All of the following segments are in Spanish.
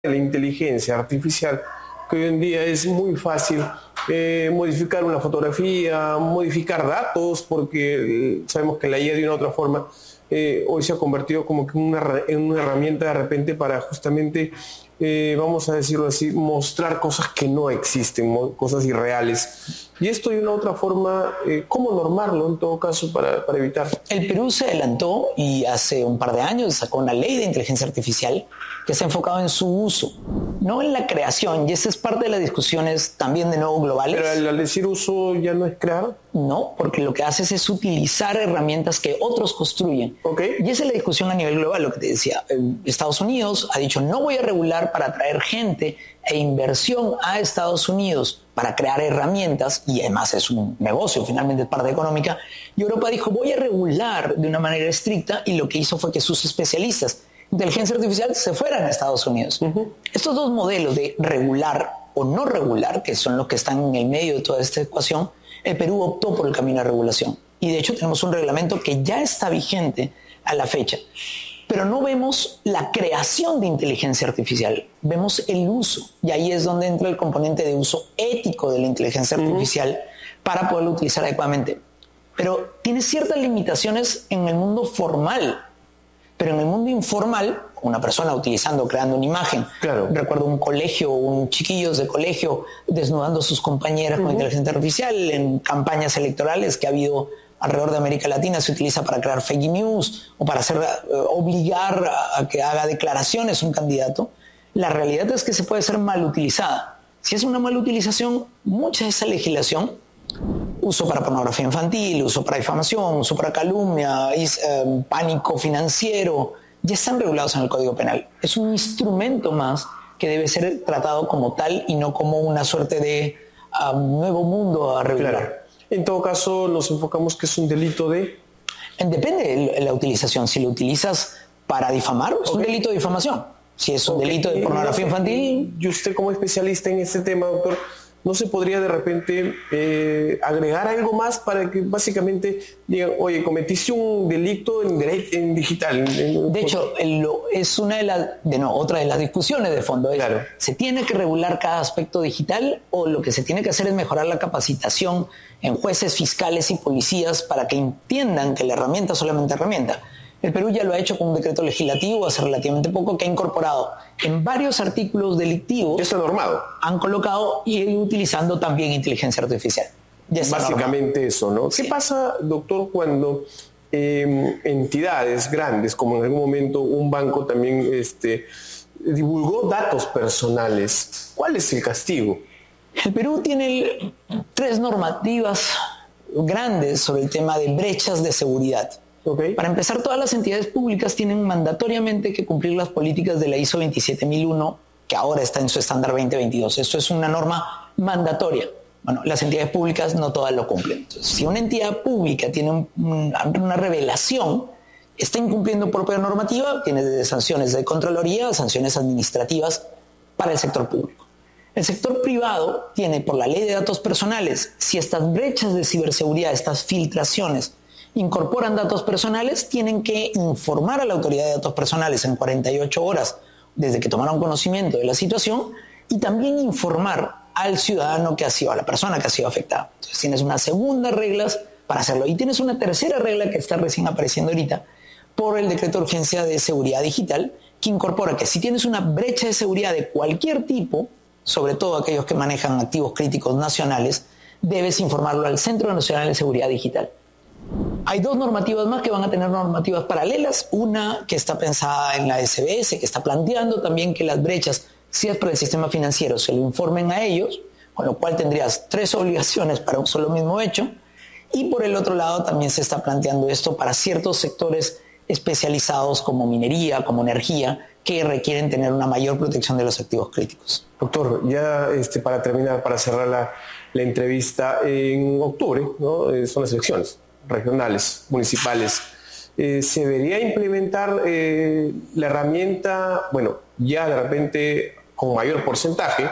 la inteligencia artificial, que hoy en día es muy fácil modificar una fotografía, modificar datos, porque sabemos que la IA de una u otra forma hoy se ha convertido como que en una herramienta de repente para justamente, vamos a decirlo así, mostrar cosas que no existen, cosas irreales. Y esto de una u otra forma, ¿cómo normarlo en todo caso para evitar? El Perú se adelantó y hace un par de años sacó una ley de inteligencia artificial que se ha enfocado en su uso, no en la creación, y esa es parte de las discusiones también de nuevo globales. Pero al decir uso ya no es crear. No, porque lo que haces es utilizar herramientas que otros construyen. Okay. Y esa es la discusión a nivel global, lo que te decía. Estados Unidos ha dicho, no voy a regular para atraer gente e inversión a Estados Unidos para crear herramientas, y además es un negocio, finalmente es parte económica. Y Europa dijo, voy a regular de una manera estricta, y lo que hizo fue que sus especialistas de inteligencia artificial se fueran a Estados Unidos. Estos dos modelos de regular o no regular, que son los que están en el medio de toda esta ecuación, el Perú optó por el camino de regulación. Y de hecho tenemos un reglamento que ya está vigente a la fecha. Pero no vemos la creación de inteligencia artificial, vemos el uso. Y ahí es donde entra el componente de uso ético de la inteligencia artificial para poderlo utilizar adecuadamente. Pero tiene ciertas limitaciones en el mundo formal. Pero en el mundo informal, una persona creando una imagen, claro. Recuerdo un colegio, chiquillos de colegio desnudando a sus compañeras con inteligencia artificial en campañas electorales que ha habido alrededor de América Latina, se utiliza para crear fake news o para obligar a que haga declaraciones un candidato. La realidad es que se puede ser mal utilizada. Si es una mala utilización, mucha de esa legislación, uso para pornografía infantil, uso para difamación, uso para calumnia, pánico financiero, ya están regulados en el Código Penal. Es un instrumento más que debe ser tratado como tal y no como una suerte de nuevo mundo a regular. Claro. En todo caso, nos enfocamos que es un delito de... Depende de la utilización. Si lo utilizas para difamar, es un delito de difamación. Si es un delito de pornografía infantil... Y usted como especialista en este tema, doctor, ¿no se podría de repente agregar algo más para que básicamente digan, oye, cometiste un delito en digital? De hecho, es otra de las discusiones de fondo. Claro. ¿Se tiene que regular cada aspecto digital o lo que se tiene que hacer es mejorar la capacitación en jueces, fiscales y policías para que entiendan que la herramienta es solamente herramienta? El Perú ya lo ha hecho con un decreto legislativo hace relativamente poco que ha incorporado en varios artículos delictivos. Ya está normado. Han colocado y utilizando también inteligencia artificial. Ya está básicamente normado. Eso, ¿no? Sí. ¿Qué pasa, doctor, cuando entidades grandes, como en algún momento un banco también divulgó datos personales? ¿Cuál es el castigo? El Perú tiene 3 normativas grandes sobre el tema de brechas de seguridad. Okay. Para empezar, todas las entidades públicas tienen mandatoriamente que cumplir las políticas de la ISO 27001, que ahora está en su estándar 2022. Esto es una norma mandatoria. Bueno, las entidades públicas no todas lo cumplen. Entonces, si una entidad pública tiene una revelación, está incumpliendo propia normativa, tiene desde sanciones de Contraloría a sanciones administrativas para el sector público. El sector privado tiene, por la ley de datos personales, si estas brechas de ciberseguridad, estas filtraciones, incorporan datos personales, tienen que informar a la autoridad de datos personales en 48 horas desde que tomaron conocimiento de la situación y también informar al ciudadano que ha sido, a la persona que ha sido afectada. Entonces tienes unas segundas reglas para hacerlo y tienes una tercera regla que está recién apareciendo ahorita por el decreto de urgencia de seguridad digital que incorpora que si tienes una brecha de seguridad de cualquier tipo, sobre todo aquellos que manejan activos críticos nacionales, debes informarlo al Centro Nacional de Seguridad Digital. Hay 2 normativas más que van a tener normativas paralelas. Una que está pensada en la SBS, que está planteando también que las brechas, si es por el sistema financiero, se lo informen a ellos, con lo cual tendrías 3 obligaciones para un solo mismo hecho. Y por el otro lado también se está planteando esto para ciertos sectores especializados como minería, como energía, que requieren tener una mayor protección de los activos críticos. Doctor, ya para terminar, para cerrar la entrevista, en octubre, ¿no? Son las elecciones regionales, municipales. ¿Se debería implementar la herramienta, bueno, ya de repente con mayor porcentaje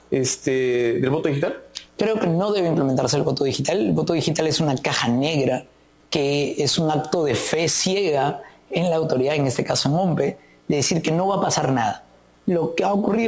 del voto digital? Creo que no debe implementarse el voto digital. El voto digital es una caja negra que es un acto de fe ciega en la autoridad, en este caso en OMPE, de decir que no va a pasar nada. lo que ha ocurrido